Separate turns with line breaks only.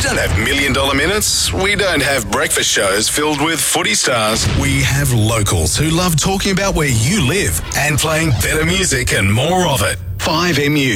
We don't have million-dollar minutes. We don't have breakfast shows filled with footy stars. We have locals who love talking about where you live and playing better music and more of it. 5MU.